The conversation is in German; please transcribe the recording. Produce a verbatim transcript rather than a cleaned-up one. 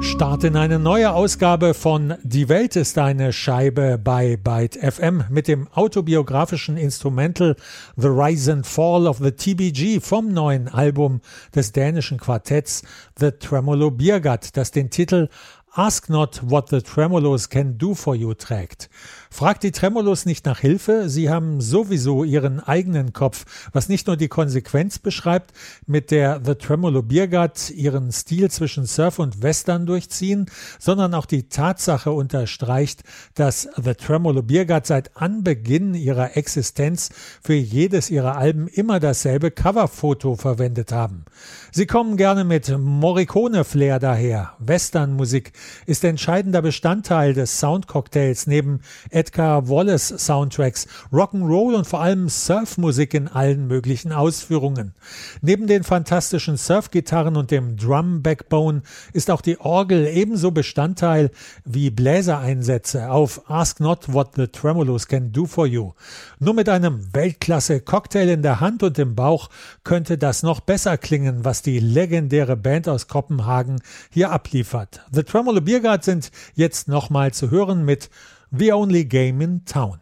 Start in eine neue Ausgabe von Die Welt ist eine Scheibe bei Byte F M mit dem autobiografischen Instrumental The Rise and Fall of the T B G vom neuen Album des dänischen Quartetts The Tremolo Biergat, das den Titel Ask Not What the Tremolos Can Do For You trägt. Fragt die Tremolos nicht nach Hilfe, sie haben sowieso ihren eigenen Kopf, was nicht nur die Konsequenz beschreibt, mit der The Tremolo Biergat ihren Stil zwischen Surf und Western durchziehen, sondern auch die Tatsache unterstreicht, dass The Tremolo Biergat seit Anbeginn ihrer Existenz für jedes ihrer Alben immer dasselbe Coverfoto verwendet haben. Sie kommen gerne mit Morricone-Flair daher. Westernmusik ist entscheidender Bestandteil des Soundcocktails neben Edgar Wallace Soundtracks, Rock'n'Roll und vor allem Surfmusik in allen möglichen Ausführungen. Neben den fantastischen Surfgitarren und dem Drum-Backbone ist auch die Orgel ebenso Bestandteil wie Bläsereinsätze auf Ask Not What the Tremolos Can Do For You. Nur mit einem Weltklasse-Cocktail in der Hand und im Bauch könnte das noch besser klingen, was die legendäre Band aus Kopenhagen hier abliefert. The Tremolo Biergat sind jetzt nochmal zu hören mit The Only Game in Town.